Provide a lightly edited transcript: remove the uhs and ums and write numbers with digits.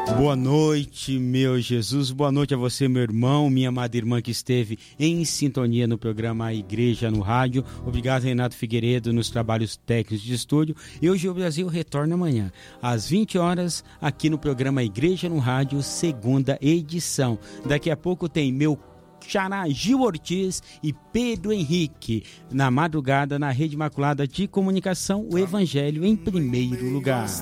Boa noite, meu Jesus. Boa noite a você, meu irmão, minha amada irmã que esteve em sintonia no programa A Igreja no Rádio. Obrigado, Renato Figueiredo, nos trabalhos técnicos de estúdio. E hoje o Brasil retorna amanhã, às 20 horas, aqui no programa A Igreja no Rádio, segunda edição. Daqui a pouco tem meu xará Gil Ortiz e Pedro Henrique, na madrugada, na Rede Imaculada de Comunicação, o Evangelho em primeiro lugar.